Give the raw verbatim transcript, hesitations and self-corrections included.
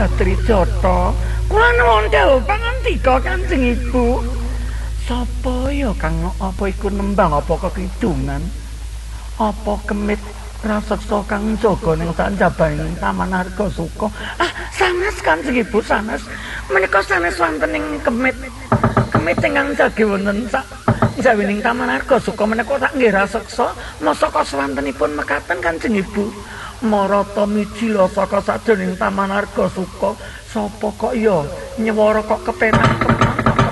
Badri Jata. Kula nuwun dawuh pangantika Kanjeng Ibu. Sapa ya Kang apa iku nembang apa kekidungan? Apa kemit raseksa kang jaga ning sanjabaning Taman Arga Suka? Ah, sanes Kanjeng Ibu sanes. Menika sanes wonten ing kemit. Kemit ingkang jagi wonten sak jawining Taman Arga Suka menika tak nggih raseksa masaka swantenipun mekaten Kanjeng Ibu. Marata mijila saka sajroning Taman Arga Suka, sapa kok ya nyewara kok kepenak